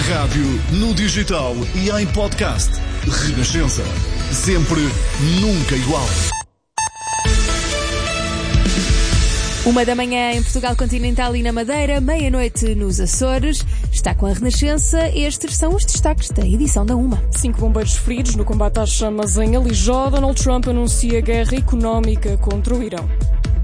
rádio, no digital e em podcast. Renascença. Sempre, nunca igual. 1h em Portugal Continental e na Madeira, meia-noite nos Açores. Está com a Renascença. Estes são os destaques da edição da 1. 5 bombeiros feridos no combate às chamas em Alijó. Donald Trump anuncia guerra económica contra o Irão.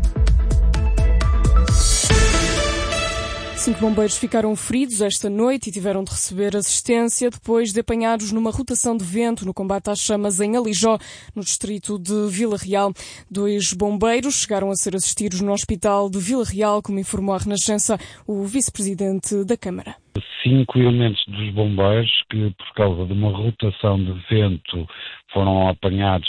5 bombeiros ficaram feridos esta noite e tiveram de receber assistência depois de apanhados numa rotação de vento no combate às chamas em Alijó, no distrito de Vila Real. 2 bombeiros chegaram a ser assistidos no hospital de Vila Real, como informou a Renascença o vice-presidente da Câmara. 5 elementos dos bombeiros que, por causa de uma rotação de vento, foram apanhados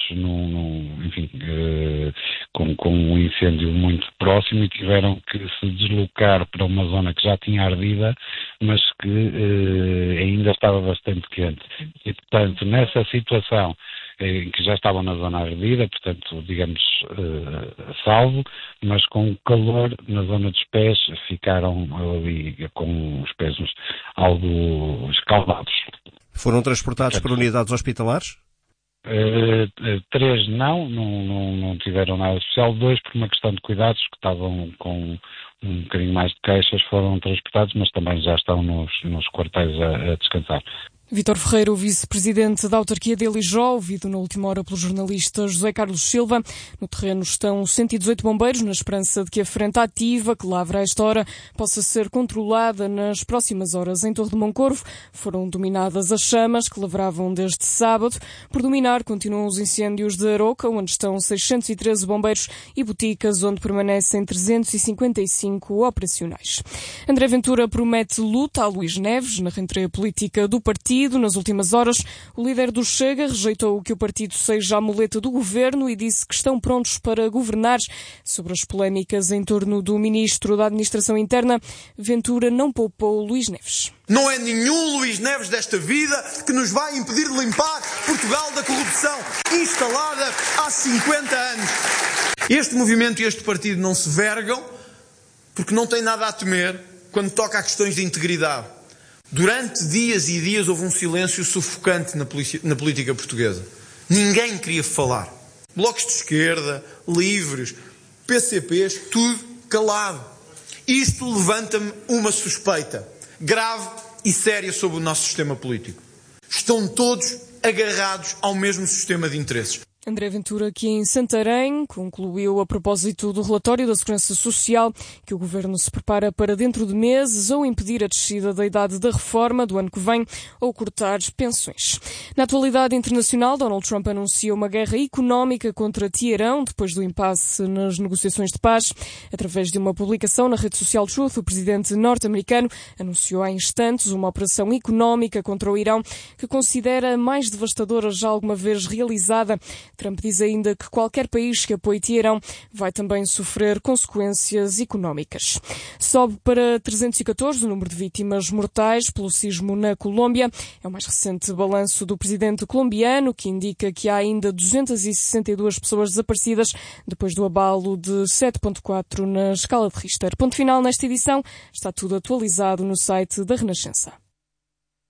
com um incêndio muito próximo e tiveram que se deslocar para uma zona que já tinha ardida, mas que ainda estava bastante quente. E, portanto, nessa situação em que já estavam na zona ardida, portanto, digamos, salvo, mas com calor na zona dos pés, ficaram ali com os pés algo escaldados. Foram transportados para unidades hospitalares? 3 não tiveram nada especial. 2 por uma questão de cuidados, que estavam com um bocadinho mais de queixas, foram transportados, mas também já estão nos quartéis a descansar. Vítor Ferreira, o vice-presidente da autarquia de Alijó, ouvido na última hora pelo jornalista José Carlos Silva. No terreno estão 118 bombeiros, na esperança de que a frente ativa, que lavra a esta hora, possa ser controlada nas próximas horas. Em Torre de Moncorvo foram dominadas as chamas, que lavravam desde sábado. Por dominar, continuam os incêndios de Aroca, onde estão 613 bombeiros, e Boticas, onde permanecem 355 operacionais. André Ventura promete luta a Luís Neves na rentrée política do partido. Nas últimas horas, o líder do Chega rejeitou que o partido seja a muleta do governo e disse que estão prontos para governar. Sobre as polémicas em torno do ministro da Administração Interna, Ventura não poupou Luís Neves. Não é nenhum Luís Neves desta vida que nos vai impedir de limpar Portugal da corrupção instalada há 50 anos. Este movimento e este partido não se vergam porque não têm nada a temer quando toca a questões de integridade. Durante dias e dias houve um silêncio sufocante na política portuguesa. Ninguém queria falar. Blocos de esquerda, livres, PCPs, tudo calado. Isto levanta-me uma suspeita grave e séria sobre o nosso sistema político. Estão todos agarrados ao mesmo sistema de interesses. André Ventura, aqui em Santarém, concluiu a propósito do relatório da Segurança Social que o Governo se prepara para dentro de meses ou impedir a descida da idade da reforma do ano que vem ou cortar pensões. Na atualidade internacional, Donald Trump anuncia uma guerra económica contra Teherão depois do impasse nas negociações de paz. Através de uma publicação na rede social Truth, o presidente norte-americano anunciou há instantes uma operação económica contra o Irão que considera a mais devastadora já alguma vez realizada. Trump diz ainda que qualquer país que apoie Teherão vai também sofrer consequências económicas. Sobe para 314 o número de vítimas mortais pelo sismo na Colômbia. É o mais recente balanço do presidente colombiano, que indica que há ainda 262 pessoas desaparecidas depois do abalo de 7.4 na escala de Richter. Ponto final nesta edição. Está tudo atualizado no site da Renascença.